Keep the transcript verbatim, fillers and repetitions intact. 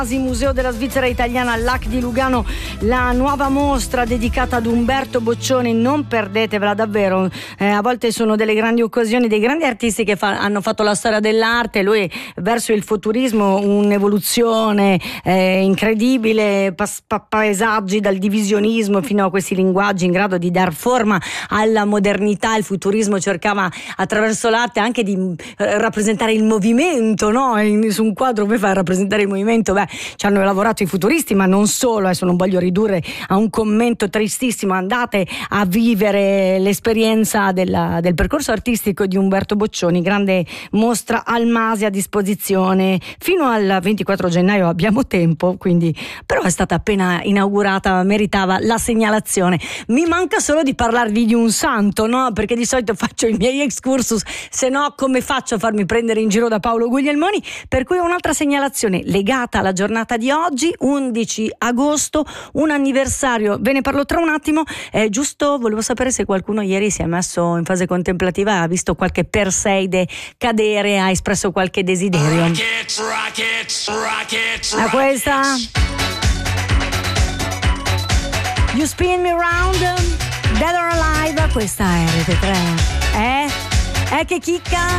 Museo della Svizzera Italiana all'A C di Lugano, la nuova mostra dedicata ad Umberto Boccioni. Non perdetevela davvero, eh, a volte sono delle grandi occasioni, dei grandi artisti che fa, hanno fatto la storia dell'arte. Lui verso il futurismo, un'evoluzione eh, incredibile, pas- pa- paesaggi dal divisionismo fino a questi linguaggi in grado di dar forma alla modernità. Il futurismo cercava attraverso l'arte anche di eh, rappresentare il movimento, no? In, su un quadro come fa a rappresentare il movimento? Beh, ci hanno lavorato i futuristi, ma non solo, adesso non voglio ridurre a un commento tristissimo. Andate a vivere l'esperienza della, del percorso artistico di Umberto Boccioni, grande mostra al Masi a disposizione fino al ventiquattro gennaio, abbiamo tempo, quindi, però è stata appena inaugurata, meritava la segnalazione. Mi manca solo di parlarvi di un santo, no? Perché di solito faccio i miei excursus, se no come faccio a farmi prendere in giro da Paolo Guglielmoni? Per cui un'altra segnalazione legata alla giornata di oggi, undici agosto, un anniversario, ve ne parlo tra un attimo. Eh, giusto volevo sapere se qualcuno ieri si è messo in fase contemplativa, ha visto qualche Perseide cadere, ha espresso qualche desiderio. Rockets, rockets, rockets, a questa You Spin Me Round, Dead or Alive, questa è R T tre. Eh? Eh che chicca?